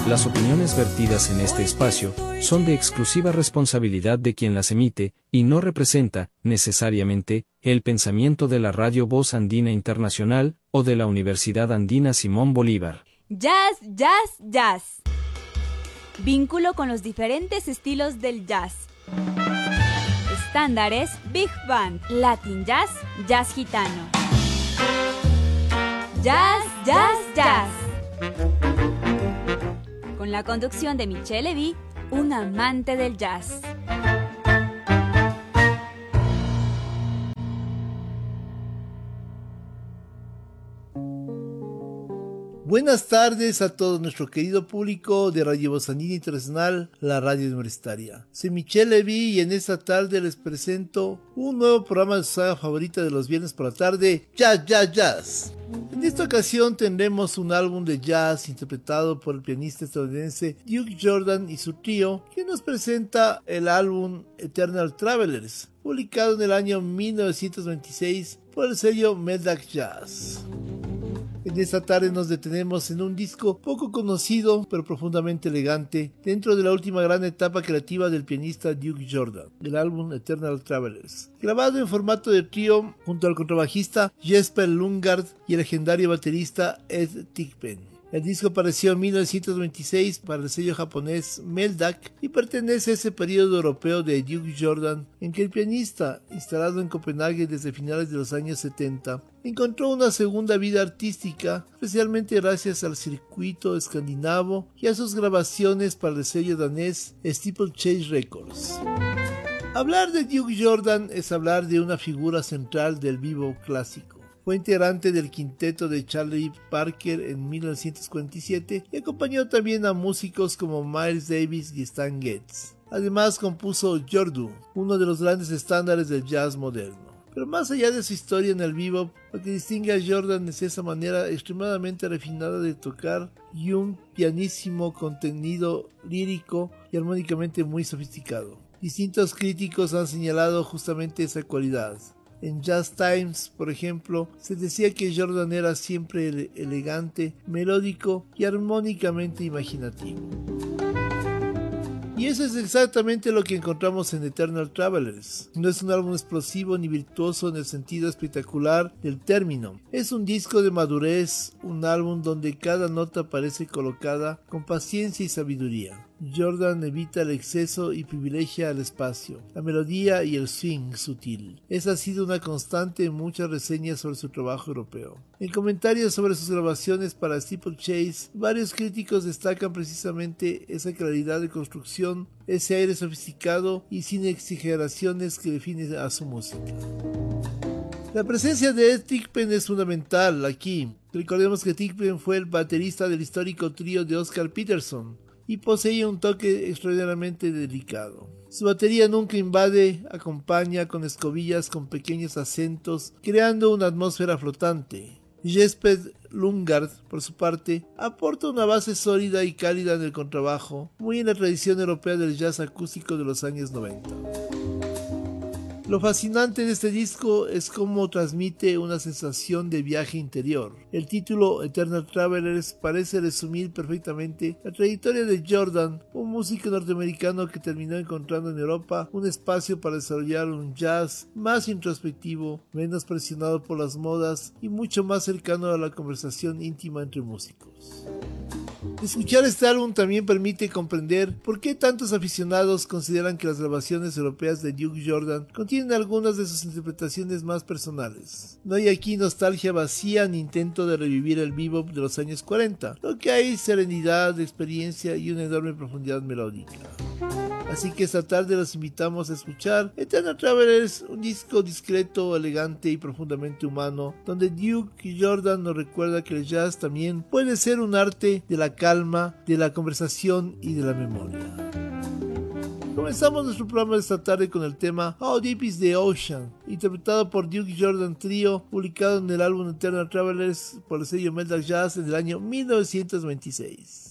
Las opiniones vertidas en este espacio son de exclusiva responsabilidad de quien las emite, y no representa, necesariamente, el pensamiento de la Radio Voz Andina Internacional o de la Universidad Andina Simón Bolívar. Jazz, jazz, jazz. Vínculo con los diferentes estilos del jazz. Estándares, Big Band, Latin Jazz, Jazz Gitano. Jazz, jazz, jazz. Con la conducción de Michelle Levy, un amante del jazz. Buenas tardes a todo nuestro querido público de Radio Voz Andina Internacional, la radio universitaria. Soy Michelle Levy y en esta tarde les presento un nuevo programa de su saga favorita de los viernes por la tarde, Jazz, Jazz, Jazz. En esta ocasión tendremos un álbum de jazz interpretado por el pianista estadounidense Duke Jordan y su trío, que nos presenta el álbum Eternal Travelers, publicado en el año 1926 por el sello Medak Jazz. En esta tarde nos detenemos en un disco poco conocido pero profundamente elegante dentro de la última gran etapa creativa del pianista Duke Jordan, el álbum Eternal Travelers, grabado en formato de trío junto al contrabajista Jesper Lundgaard y el legendario baterista Ed Thigpen. El disco apareció en 1926 para el sello japonés Medak y pertenece a ese periodo europeo de Duke Jordan en que el pianista, instalado en Copenhague desde finales de los años 70, encontró una segunda vida artística, especialmente gracias al circuito escandinavo y a sus grabaciones para el sello danés Steeplechase Records. Hablar de Duke Jordan es hablar de una figura central del bebop clásico. Fue integrante del quinteto de Charlie Parker en 1947 y acompañó también a músicos como Miles Davis y Stan Getz. Además compuso Jordu, uno de los grandes estándares del jazz moderno. Pero más allá de su historia en el bebop, lo que distingue a Jordan es esa manera extremadamente refinada de tocar y un pianísimo contenido lírico y armónicamente muy sofisticado. Distintos críticos han señalado justamente esa cualidad. En Jazz Times, por ejemplo, se decía que Jordan era siempre elegante, melódico y armónicamente imaginativo. Y eso es exactamente lo que encontramos en Eternal Travelers. No es un álbum explosivo ni virtuoso en el sentido espectacular del término. Es un disco de madurez, un álbum donde cada nota parece colocada con paciencia y sabiduría. Jordan evita el exceso y privilegia el espacio, la melodía y el swing sutil. Esa ha sido una constante en muchas reseñas sobre su trabajo europeo. En comentarios sobre sus grabaciones para Steeplechase, varios críticos destacan precisamente esa claridad de construcción, ese aire sofisticado y sin exageraciones que define a su música. La presencia de Ed Thigpen es fundamental aquí. Recordemos que Thigpen fue el baterista del histórico trío de Oscar Peterson y poseía un toque extraordinariamente delicado. Su batería nunca invade, acompaña con escobillas con pequeños acentos, creando una atmósfera flotante. Jesper Lundgaard, por su parte, aporta una base sólida y cálida en el contrabajo, muy en la tradición europea del jazz acústico de los años 90. Lo fascinante de este disco es cómo transmite una sensación de viaje interior. El título Eternal Travelers parece resumir perfectamente la trayectoria de Jordan, un músico norteamericano que terminó encontrando en Europa un espacio para desarrollar un jazz más introspectivo, menos presionado por las modas y mucho más cercano a la conversación íntima entre músicos. Escuchar este álbum también permite comprender por qué tantos aficionados consideran que las grabaciones europeas de Duke Jordan contienen algunas de sus interpretaciones más personales. No hay aquí nostalgia vacía ni intento de revivir el bebop de los años 40, lo que hay serenidad, experiencia y una enorme profundidad melódica. Así que esta tarde los invitamos a escuchar Eternal Travelers, un disco discreto, elegante y profundamente humano, donde Duke Jordan nos recuerda que el jazz también puede ser un arte de la calma, de la conversación y de la memoria. Comenzamos nuestro programa de esta tarde con el tema How Deep is the Ocean, interpretado por Duke Jordan Trio, publicado en el álbum Eternal Travelers por el sello Medak Jazz en el año 1926.